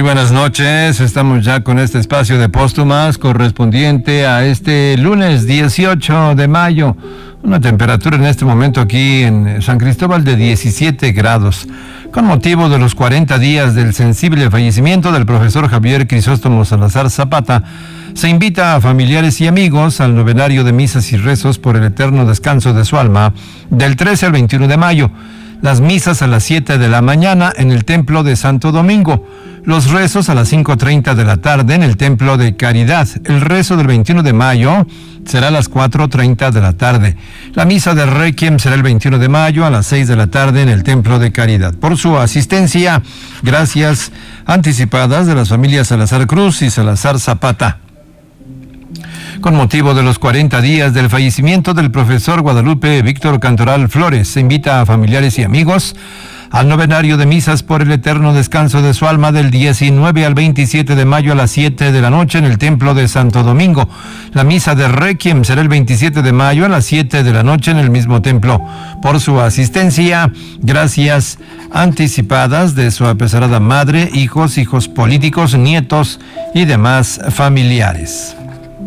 buenas noches, estamos ya con este espacio de póstumas correspondiente a este lunes 18 de mayo. Una temperatura en este momento aquí en San Cristóbal de 17 grados. Con motivo de los 40 días del sensible fallecimiento del profesor Javier Crisóstomo Salazar Zapata, se invita a familiares y amigos al novenario de misas y rezos por el eterno descanso de su alma del 13 al 21 de mayo. Las misas a las 7 de la mañana en el Templo de Santo Domingo. Los rezos a las 5:30 de la tarde en el Templo de Caridad. El rezo del 21 de mayo será a las 4:30 de la tarde. La misa de Requiem será el 21 de mayo a las 6 de la tarde en el Templo de Caridad. Por su asistencia, gracias anticipadas de las familias Salazar Cruz y Salazar Zapata. Con motivo de los 40 días del fallecimiento del profesor Guadalupe Víctor Cantoral Flores, se invita a familiares y amigos al novenario de misas por el eterno descanso de su alma del 19 al 27 de mayo a las 7 de la noche en el Templo de Santo Domingo. La misa de Requiem será el 27 de mayo a las 7 de la noche en el mismo templo. Por su asistencia, gracias anticipadas de su apesarada madre, hijos políticos, nietos y demás familiares.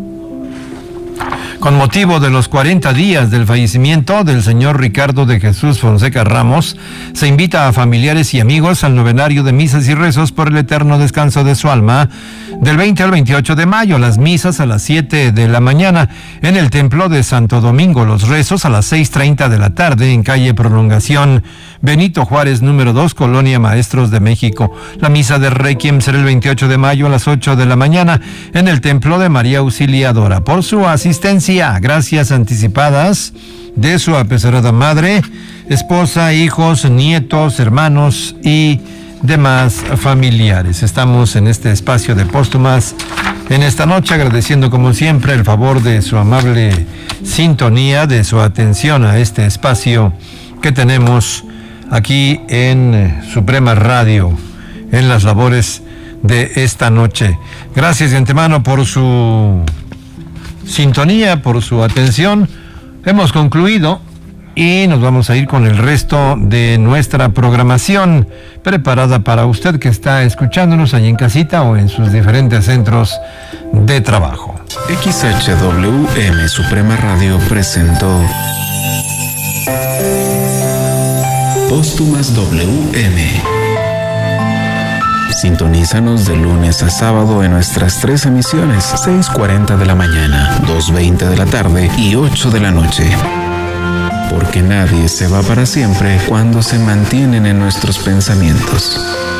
Con motivo de los 40 días del fallecimiento del señor Ricardo de Jesús Fonseca Ramos, se invita a familiares y amigos al novenario de misas y rezos por el eterno descanso de su alma del 20 al 28 de mayo, las misas a las 7 de la mañana en el Templo de Santo Domingo, los rezos a las 6:30 de la tarde en calle Prolongación Benito Juárez, número 2, Colonia Maestros de México. La misa de Requiem será el 28 de mayo a las 8 de la mañana en el Templo de María Auxiliadora. Por su asistencia, gracias anticipadas de su apesarada madre, esposa, hijos, nietos, hermanos y demás familiares. Estamos en este espacio de póstumas en esta noche, agradeciendo como siempre el favor de su amable sintonía, de su atención a este espacio que tenemos aquí en Suprema Radio, en las labores de esta noche. Gracias de antemano por su sintonía, por su atención. Hemos concluido y nos vamos a ir con el resto de nuestra programación preparada para usted que está escuchándonos allí en casita o en sus diferentes centros de trabajo. XHWM Suprema Radio presentó Póstumas WM. Sintonízanos de lunes a sábado en nuestras 3 emisiones: 6:40 de la mañana, 2:20 de la tarde y 8 de la noche. Porque nadie se va para siempre cuando se mantienen en nuestros pensamientos.